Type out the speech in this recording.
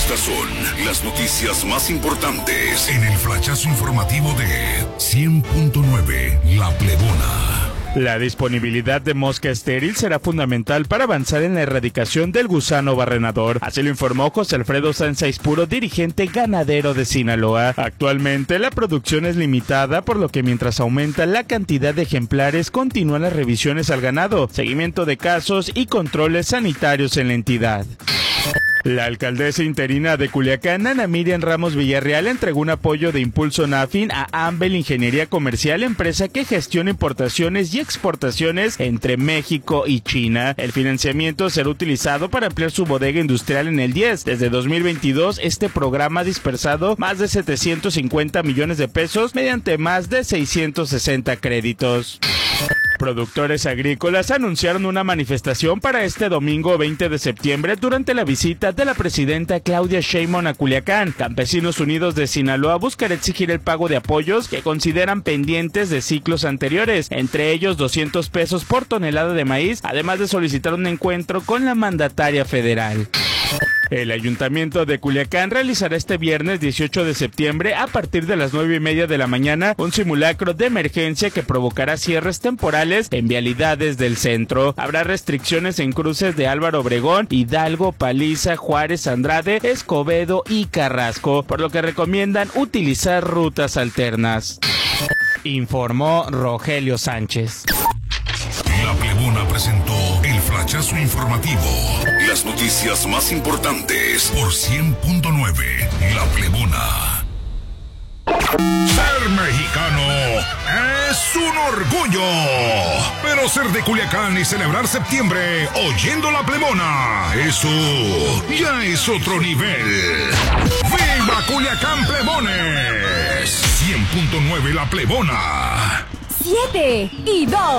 Estas son las noticias más importantes en el flachazo informativo de 100.9 La Plebona. La disponibilidad de mosca estéril será fundamental para avanzar en la erradicación del gusano barrenador. Así lo informó José Alfredo Sánchez Puro, dirigente ganadero de Sinaloa. Actualmente la producción es limitada, por lo que mientras aumenta la cantidad de ejemplares, continúan las revisiones al ganado, seguimiento de casos y controles sanitarios en la entidad. La alcaldesa interina de Culiacán, Ana Miriam Ramos Villarreal, entregó un apoyo de Impulso Nafin a Ambel Ingeniería Comercial, empresa que gestiona importaciones y exportaciones entre México y China. El financiamiento será utilizado para ampliar su bodega industrial en el 10. Desde 2022, este programa ha dispersado más de 750 millones de pesos mediante más de 660 créditos. Productores agrícolas anunciaron una manifestación para este domingo 20 de septiembre durante la visita de la presidenta Claudia Sheinbaum a Culiacán. Campesinos Unidos de Sinaloa buscará exigir el pago de apoyos que consideran pendientes de ciclos anteriores, entre ellos 200 pesos por tonelada de maíz, además de solicitar un encuentro con la mandataria federal. El Ayuntamiento de Culiacán realizará este viernes 18 de septiembre a partir de las 9:30 de la mañana un simulacro de emergencia que provocará cierres temporales en vialidades del centro. Habrá restricciones en cruces de Álvaro Obregón, Hidalgo, Paliza, Juárez, Andrade, Escobedo y Carrasco, por lo que recomiendan utilizar rutas alternas. Informó Rogelio Sánchez. La Plebona presentó el flachazo informativo. Las noticias más importantes por 100.9 La Plebona. Ser mexicano es un orgullo, pero ser de Culiacán y celebrar septiembre oyendo La Plebona, eso ya es otro nivel. ¡Viva Culiacán, plebones! 100.9 La Plebona. 7 y 2.